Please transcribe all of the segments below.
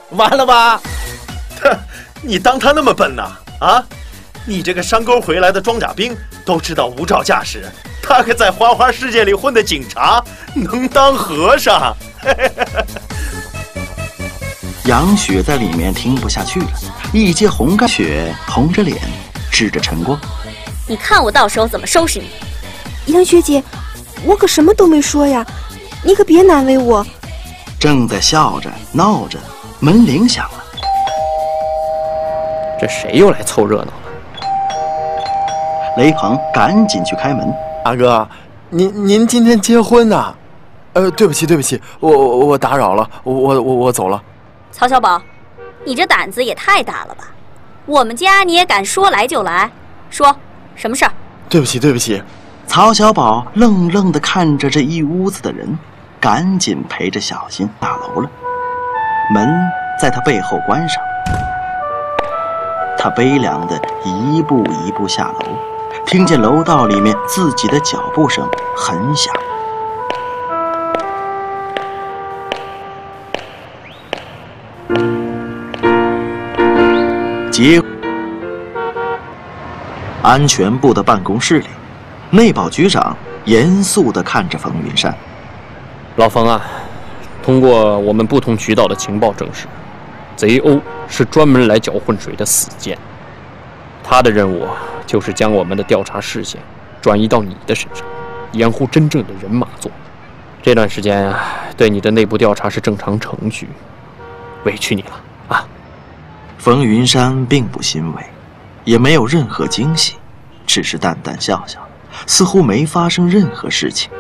完了吧？ 你当他那么笨呐？啊？你这个山沟回来的装甲兵都知道无照驾驶，他可在花花世界里混的警察能当和尚？ 杨雪在里面听不下去了，一接红干雪红着脸指着陈光：“ 你看我到时候怎么收拾你！” 杨学姐，我可什么都没说呀，你可别难为我。 正在笑着闹着，门铃响了。 这谁又来凑热闹了？ 雷鹏赶紧去开门。 阿哥，您今天结婚呐？对不起，我打扰了，我走了。 曹小宝，你这胆子也太大了吧！我们家你也敢说来就来？说什么事儿？ 对不起。 曹小宝愣愣地看着这一屋子的人，赶紧陪着小新下楼了。门在他背后关上，他悲凉地一步一步下楼，听见楼道里面自己的脚步声很响。安全部的办公室里，内保局长严肃地看着冯云山。 老冯啊，通过我们不同渠道的情报证实，贼欧是专门来搅浑水的死贱。他的任务就是将我们的调查视线转移到你的身上，掩护真正的人马座。这段时间啊，对你的内部调查是正常程序，委屈你了啊。 冯云山并不欣慰，也没有任何惊喜，只是淡淡笑笑，似乎没发生任何事情。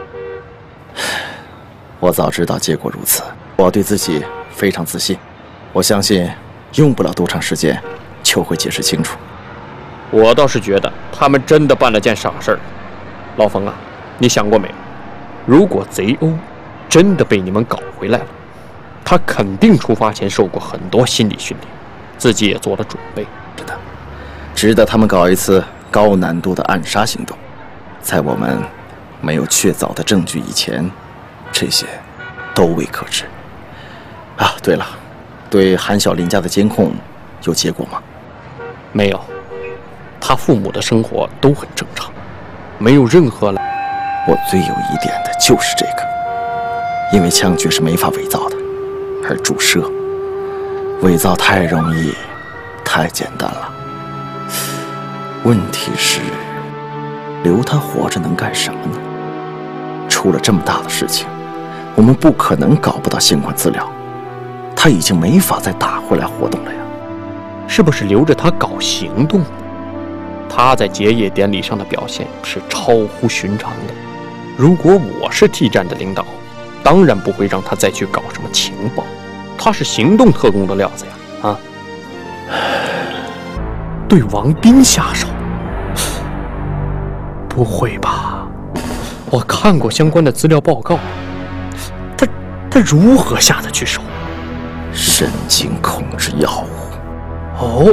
我早知道结果如此，我对自己非常自信，我相信用不了多长时间就会解释清楚。 我倒是觉得他们真的办了件傻事儿。老冯啊，你想过没有？如果贼欧真的被你们搞回来了，他肯定出发前受过很多心理训练，自己也做了准备。 是的，值得他们搞一次高难度的暗杀行动。在我们没有确凿的证据以前，这些都未可知。啊，对了，对韩小林家的监控有结果吗？ 没有，他父母的生活都很正常，没有任何来。 我最有疑点的就是这个，因为枪决是没法伪造的，而注射伪造太容易，太简单了。问题是，留他活着能干什么呢？出了这么大的事情，我们不可能搞不到相关资料，他已经没法再打回来活动了呀。 是不是留着他搞行动？他在结业典礼上的表现是超乎寻常的。如果我是 T 站的领导，当然不会让他再去搞什么情报，他是行动特工的料子呀！啊，对王斌下手？不会吧？我看过相关的资料报告，他如何下得去手？ 神经控制药物。 哦，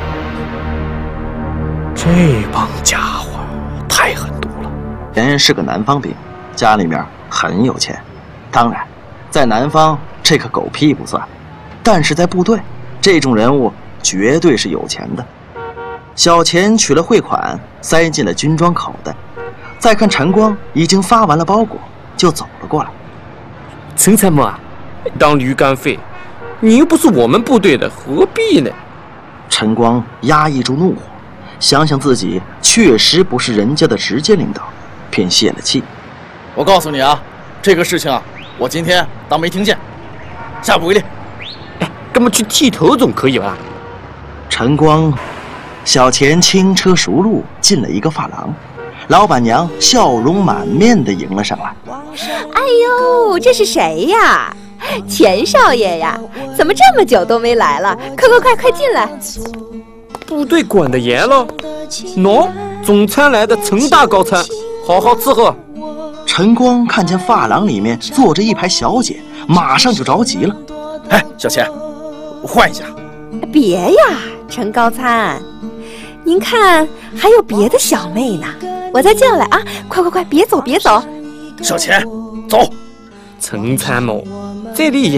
这帮家伙太狠毒了。 人是个南方兵，家里面很有钱。当然，在南方这个狗屁不算，但是在部队，这种人物绝对是有钱的。小钱取了汇款，塞进了军装口袋。再看陈光已经发完了包裹，就走了过来。 陈参谋啊，当驴肝肺，你又不是我们部队的，何必呢？ 陈光压抑住怒火，想想自己确实不是人家的直接领导，便泄了气。 我告诉你啊，这个事情啊，我今天当没听见，下不为例。 哎，干嘛去剃头总可以吧？ 陈光，小钱轻车熟路进了一个发廊，老板娘笑容满面地迎了上来。 哎呦，这是谁呀？钱少爷呀，怎么这么久都没来了？快进来！ 部队管得严了，喏，总参来的陈大高参，好好伺候。 陈光看见发廊里面坐着一排小姐，马上就着急了。 哎，小钱，换一下。 别呀，陈高参，您看还有别的小妹呢，我再叫来啊！快，别走！ 小钱，走。 陈参谋，这里